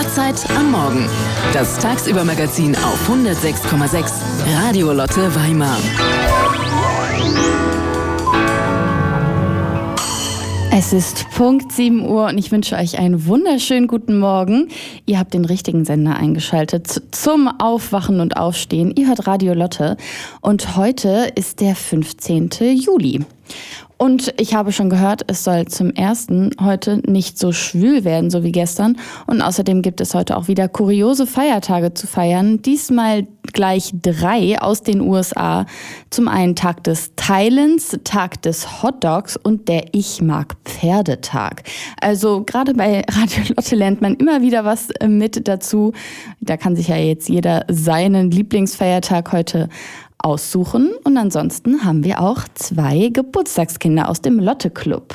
Lottezeit am Morgen. Das Tagsüber-Magazin auf 106,6 Radio Lotte Weimar. Es ist Punkt 7 Uhr und ich wünsche euch einen wunderschönen guten Morgen. Ihr habt den richtigen Sender eingeschaltet zum Aufwachen und Aufstehen. Ihr hört Radio Lotte und heute ist der 15. Juli. Und ich habe schon gehört, es soll zum ersten heute nicht so schwül werden, so wie gestern. Und außerdem gibt es heute auch wieder kuriose Feiertage zu feiern. Diesmal gleich 3 aus den USA. Zum einen Tag des Teilens, Tag des Hotdogs und der Ich-mag-Pferdetag. Also gerade bei Radio Lotte lernt man immer wieder was mit dazu. Da kann sich ja jetzt jeder seinen Lieblingsfeiertag heute aussuchen. Und ansonsten haben wir auch 2 Geburtstagskinder aus dem Lotte-Club.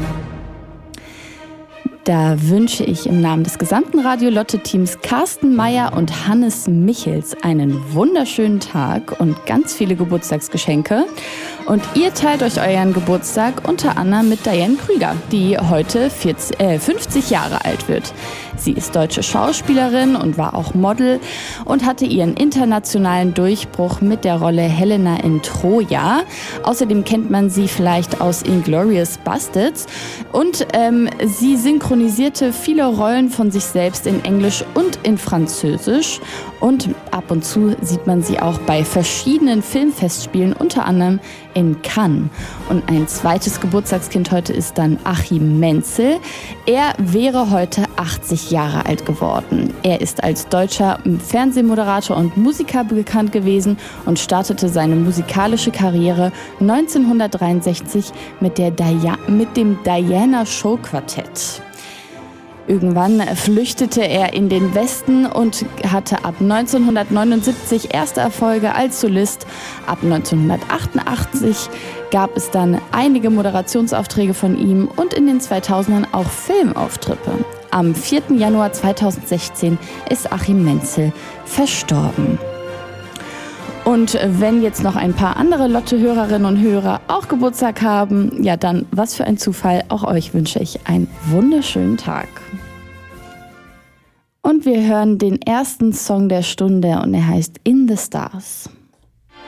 Da wünsche ich im Namen des gesamten Radio-Lotte-Teams Carsten Meyer und Hannes Michels einen wunderschönen Tag und ganz viele Geburtstagsgeschenke. Und ihr teilt euch euren Geburtstag unter anderem mit Diane Krüger, die heute 50 Jahre alt wird. Sie ist deutsche Schauspielerin und war auch Model und hatte ihren internationalen Durchbruch mit der Rolle Helena in Troja. Außerdem kennt man sie vielleicht aus Inglourious Basterds und sie synchronisierte viele Rollen von sich selbst in Englisch und in Französisch. Und ab und zu sieht man sie auch bei verschiedenen Filmfestspielen, unter anderem in Cannes. Und ein zweites Geburtstagskind heute ist dann Achim Menzel. Er wäre heute 80 Jahre alt geworden. Er ist als deutscher Fernsehmoderator und Musiker bekannt gewesen und startete seine musikalische Karriere 1963 mit dem Diana Show Quartett. Irgendwann flüchtete er in den Westen und hatte ab 1979 erste Erfolge als Solist. Ab 1988 gab es dann einige Moderationsaufträge von ihm und in den 2000ern auch Filmauftritte. Am 4. Januar 2016 ist Achim Menzel verstorben. Und wenn jetzt noch ein paar andere Lotte-Hörerinnen und Hörer auch Geburtstag haben, ja dann, was für ein Zufall. Auch euch wünsche ich einen wunderschönen Tag. Und wir hören den ersten Song der Stunde und er heißt In the Stars.